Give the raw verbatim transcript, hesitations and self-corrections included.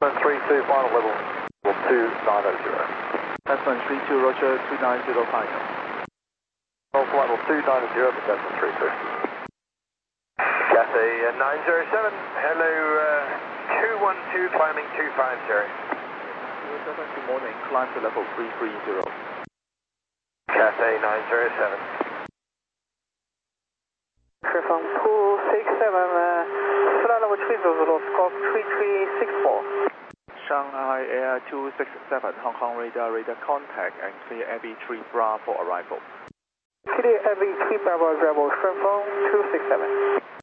three two, final level, two nine zero. Desmond three two, Roger, two nine zero final. Also level two nine zero, Desmond three two. Cathay uh, nine zero seven, hello, uh, two one two, climbing two five zero. Good morning, climb to level three three zero. Cathay nine zero seven. From two six seven, uh, flight level three zero, scope three three six four. Shanghai Air two six seven, Hong Kong radar, radar contact, and clear Abbey three Bravo for arrival. Clear Abbey three Bravo arrival, from two six seven.